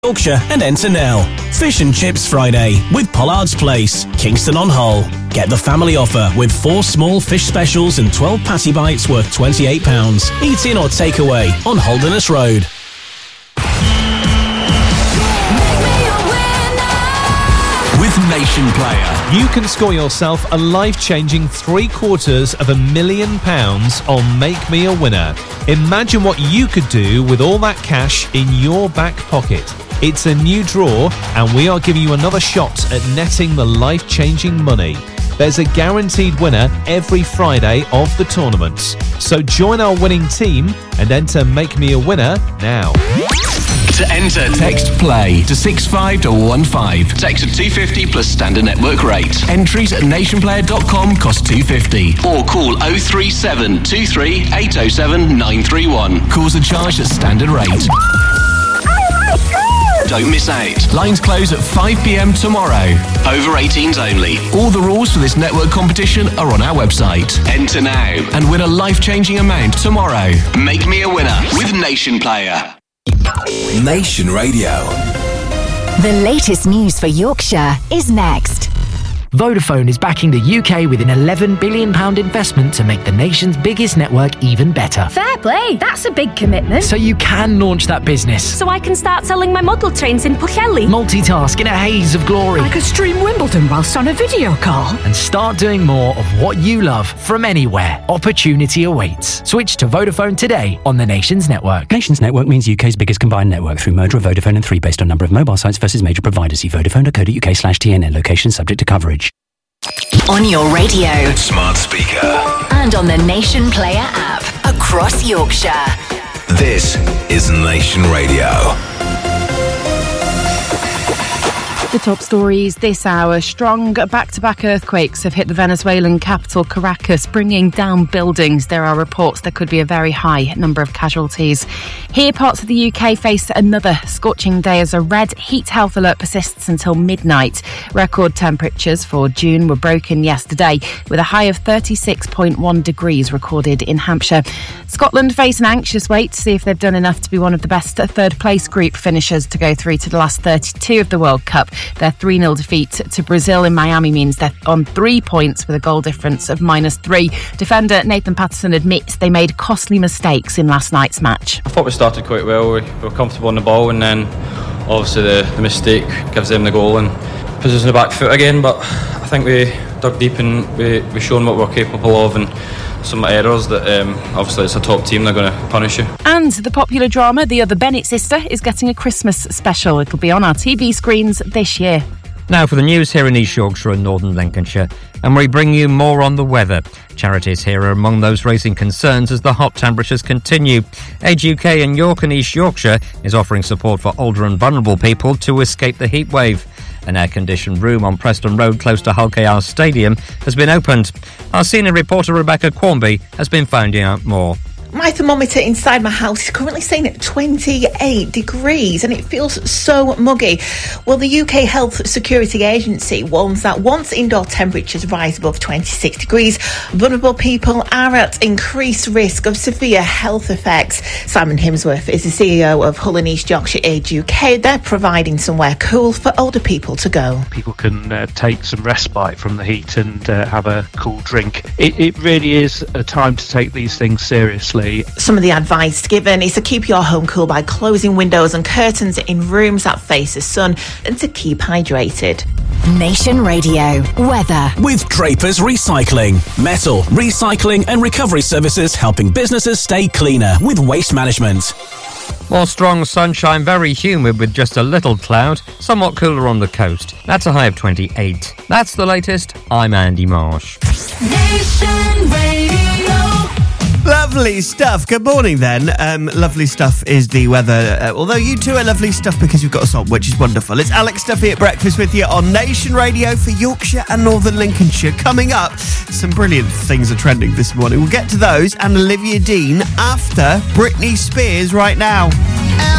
Yorkshire and enter now. Fish and Chips Friday with Pollard's Place, Kingston on Hull. Get the family offer with 4 small fish specials and 12 patty bites worth £28. Eat in or take away on Holderness Road. With Nation Player, you can score yourself a life-changing £750,000 on Make Me a Winner. Imagine what you could do with all that cash in your back pocket. It's a new draw, and we are giving you another shot at netting the life-changing money. There's a guaranteed winner every Friday of the tournament. So join our winning team and enter Make Me a Winner now. To enter, text PLAY to 65215. Text at 250 plus standard network rate. Entries at nationplayer.com cost £2.50. Or call 037 23 807 931. Calls are charged at standard rate. Don't miss out. Lines close at 5 p.m. tomorrow. Over 18s only. All the rules for this network competition are on our website. Enter now and win a life-changing amount tomorrow. Make Me a Winner with Nation Player. Nation Radio. The latest news for Yorkshire is next. Vodafone is backing the UK with an £11 billion investment to make the nation's biggest network even better. Fair play, that's a big commitment. So you can launch that business. So I can start selling my model trains in Pwllheli. Multitask in a haze of glory. I could stream Wimbledon whilst on a video call. And start doing more of what you love from anywhere. Opportunity awaits. Switch to Vodafone today on the Nation's network. Nation's network means UK's biggest combined network through merger of Vodafone and 3 based on number of mobile sites versus major providers. See vodafone.co.uk/TNN. Location subject to coverage. On your radio, Smart speaker, and on the Nation Player app across Yorkshire. this is Nation Radio. The top stories this hour. Strong back-to-back earthquakes have hit the Venezuelan capital, Caracas, bringing down buildings. There are reports there could be a very high number of casualties. Here, parts of the UK face another scorching day as a red heat health alert persists until midnight. Record temperatures for June were broken yesterday, with a high of 36.1 degrees recorded in Hampshire. Scotland face an anxious wait to see if they've done enough to be one of the best third-place group finishers to go through to the last 32 of the World Cup. Their 3-0 defeat to Brazil in Miami means they're on 3 points with a goal difference of -3. Defender Nathan Patterson admits they made costly mistakes in last night's match. I thought we started quite well. We were comfortable on the ball, and then obviously the mistake gives them the goal and puts us on the back foot again. But I think we dug deep and we've shown what we're capable of, and some errors that obviously it's a top team, they're going to punish you. And the popular drama The Other Bennett Sister is getting a Christmas special. It'll be on our TV screens this year. Now for the news here in East Yorkshire and Northern Lincolnshire, and we bring you more on the weather. Charities here are among those raising concerns as the hot temperatures continue. Age UK in York and East Yorkshire is offering support for older and vulnerable people to escape the heat wave. An air-conditioned room on Preston Road close to Hull KR Stadium has been opened. Our senior reporter Rebecca Quarmby has been finding out more. My thermometer inside my house is currently sitting at 28 degrees and it feels so muggy. Well, the UK Health Security Agency warns that once indoor temperatures rise above 26 degrees, vulnerable people are at increased risk of severe health effects. Simon Himsworth is the CEO of Hull and East Yorkshire Age UK. They're providing somewhere cool for older people to go. People can take some respite from the heat and have a cool drink. It really is a time to take these things seriously. Some of the advice given is to keep your home cool by closing windows and curtains in rooms that face the sun and to keep hydrated. Nation Radio weather with Draper's Recycling, metal recycling and recovery services, helping businesses stay cleaner with waste management. More strong sunshine, very humid with just a little cloud, somewhat cooler on the coast. That's a high of 28. That's the latest. I'm Andy Marsh. Nation Radio. Lovely stuff. Good morning then. Lovely stuff is the weather. Although you two are lovely stuff because you've got us on, which is wonderful. It's Alex Duffy at breakfast with you on Nation Radio for Yorkshire and Northern Lincolnshire. Coming up, some brilliant things are trending this morning. We'll get to those and Olivia Dean after Britney Spears right now.